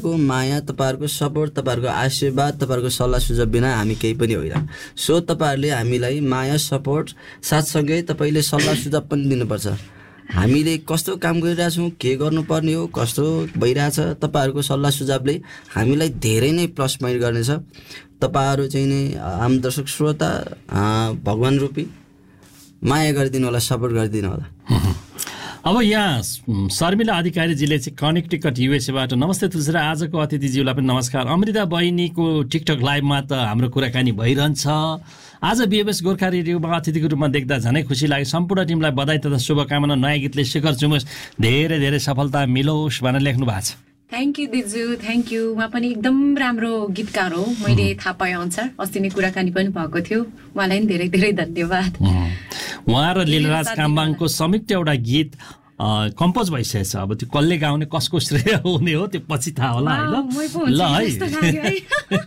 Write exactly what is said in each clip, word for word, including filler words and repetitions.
तपाईँहरूको माया, तपाईँहरूको सपोर्ट, तपाईँहरूको आशीर्वाद, तपाईँहरूको सल्लाह सुझाव बिना हामी केही पनि होइन। सो तपाईँहरूले हामीलाई माया, सपोर्ट साथसँगै तपाईँले सल्लाह सुझाव पनि दिनुपर्छ। हामीले कस्तो काम गरिरहेछौँ, के गर्नुपर्ने हो, कस्तो भइरहेछ, तपाईँहरूको सल्लाह सुझावले हामीलाई धेरै नै प्लस पोइन्ट गर्नेछ। तपाईँहरू चाहिँ नि हाम दर्शक श्रोता भगवान रूपी माया गरिदिनु होला, सपोर्ट गरिदिनु होला। अब यहाँ शर्मिला अधिकारीजीले चाहिँ कनेक्टिकट युएसएबाट नमस्ते तुलसी, आजको अतिथिज्यूलाई पनि नमस्कार। अमृता बहिनीको टिकटक लाइभमा त हाम्रो कुराकानी भइरहन्छ। आज बिएबएस गोर्खा रेडियोमा अतिथिको रूपमा देख्दा झनै खुसी लाग्यो। सम्पूर्ण टिमलाई बधाई तथा शुभकामना। नयाँ गीतले शिखर चुमोस्, धेरै धेरै सफलता मिलोस् भनेर लेख्नु भएको छ। Thank you दिजु, thank you. उहाँ पनि एकदम राम्रो गीतकार हो, मैले थाहा पाएँ अनुसार। अस्ति नै कुराकानी पनि भएको थियो, उहाँलाई पनि धेरै धेरै धन्यवाद। उहाँ र लीलराज काम्बाङको संयुक्त एउटा गीत कम्पोज भइसकेछ। अब त्यो कसले गाउने, कसको श्रेय हुने हो त्यो पछि थाहा होला होइन। ल है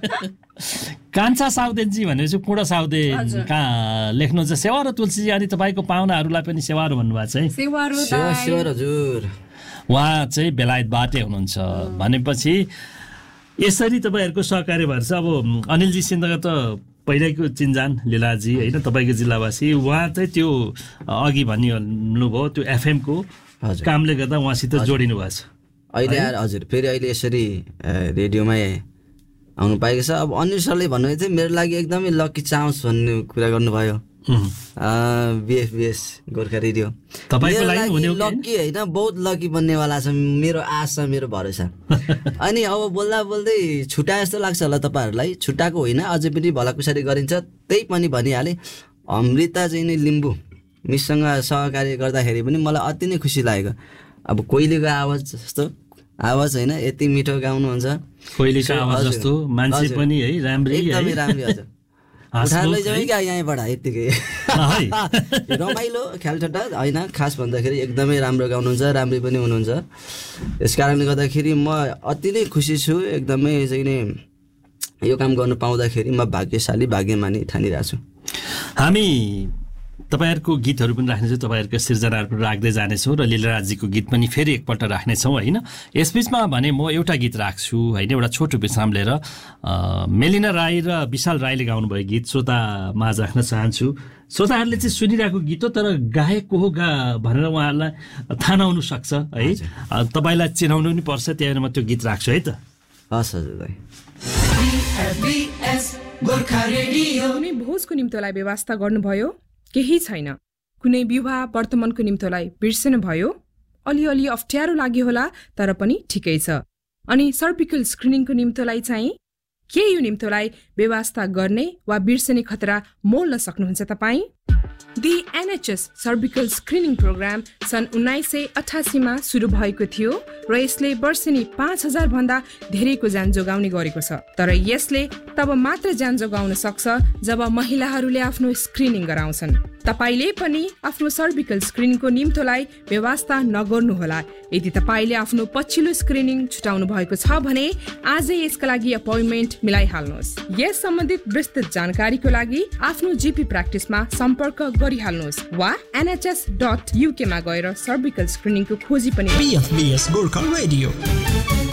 कान्छा साउदेनजी भनेपछि पूर्ण साउदे कहाँ लेख्नुहुन्छ सेवा र तुलसी, अनि तपाईँको पाहुनाहरूलाई पनि सेवारो भन्नुभएको छ। उहाँ चाहिँ बेलायतबाटै हुनुहुन्छ भनेपछि यसरी तपाईँहरूको सहकार्य भएर चाहिँ अब अनिलजीसँग त पहिल्यैको चिन्जान लीलाजी होइन, तपाईँको जिल्लावासी। उहाँ चाहिँ त्यो अघि भनिहाल्नुभयो त्यो एफएमको कामले गर्दा उहाँसित जोडिनु भएको छ अहिले। हजुर, फेरि अहिले यसरी रेडियोमै आउनु पाएको छ। अब अनिल सरले भन्नुभयो चाहिँ मेरो लागि एकदमै लकी चान्स भन्ने कुरा गर्नुभयो। बिएफबिएस गोर्खा रेडियो तपाईँको लागि लकी होइन, बहुत लकी बन्नेवाला छ, मेरो आशा, मेरो भरोसा। अनि अब बोल्दा बोल्दै छुट्टा जस्तो लाग्छ होला तपाईँहरूलाई। छुट्टाको होइन, अझै पनि भलाकुसारी गरिन्छ, त्यही पनि भनिहालेँ। अमृता चाहिँ नि लिम्बू मिससँग सहकार्य गर्दाखेरि पनि मलाई अति नै खुसी लागेको। अब कोइलीको आवाज जस्तो आवाज होइन, यति मिठो गाउनुहुन्छ। कोइलीको आवाज जस्तो मान्छे पनि है, राम्रै एकदमै राम्रै। हजुर, उठाएर लैजाउँ क्या यहीँबाट यत्तिकै रमाइलो ख्यालठट्टा होइन। खास भन्दाखेरि एकदमै राम्रो गाउनुहुन्छ, राम्रै पनि हुनुहुन्छ। यस कारणले गर्दाखेरि म अति नै खुसी छु। एकदमै चाहिँ नि यो काम गर्नु पाउँदाखेरि म भाग्यशाली, भाग्यमानी ठानिरहेको छु। हामी तपाईँहरूको गीतहरू पनि राख्नेछौँ, तपाईँहरूको सिर्जनाहरू पनि राख्दै जानेछौँ र लीलराजजीको गीत पनि फेरि एकपल्ट राख्नेछौँ होइन। यसबिचमा भने म एउटा गीत राख्छु होइन, एउटा छोटो विश्राम लिएर। मेलिना राई र विशाल राईले गाउनुभयो गीत श्रोता माझ राख्न चाहन्छु। श्रोताहरूले चाहिँ सुनिरहेको गीत हो, तर गायक को हो गा भनेर उहाँहरूलाई थाहा नहुनु सक्छ है, तपाईँलाई चिनाउनु पनि पर्छ, त्यही भएर म त्यो गीत राख्छु है त। हस् हजुर। कुनै भोजको निम्तोलाई व्यवस्था गर्नुभयो, केही छैन। कुनै विवाह वर्तमानको निम्तोलाई बिर्सनु भयो, अलिअलि अप्ठ्यारो लाग्यो होला, तर पनि ठिकै छ। अनि सर्भिकल स्क्रिनिङको निम्तोलाई चाहिँ के यो निम्तोलाई व्यवस्था गर्ने वा बिर्सने खतरा मोल्न सक्नुहुन्छ तपाईँ? The NHS cervical screening programme सन् उन्नाइस सय अठासीमा सुरु भएको थियो र यसले वर्षेनी पाँच हजार भन्दा धेरैको ज्यान जोगाउने गरेको छ। तर यसले तब मात्र ज्यान जोगाउन सक्छ जब महिलाहरूले आफ्नो स्क्रिनिङ गराउँछन्। तपाईले पनि आफ्नो सर्भिकल स्क्रिनिङको निम्तोलाई व्यवस्था नगर्नुहोला। यदि तपाईले आफ्नो पछिल्लो स्क्रिनिङ छुटाउनु भएको छ भने आजै यसका लागि अपोइन्टमेन्ट मिलाइहाल्नुहोस्। यस सम्बन्धित विस्तृत जानकारीको लागि आफ्नो जीपी प्र्याक्टिसमा सम्पर्क गरिहाल्नुहोस् वा एनएचएस डट युके मा गएर सर्भिकल स्क्रिनिङको खोजी पनि। बिएफबिएस गोर्खा रेडियो।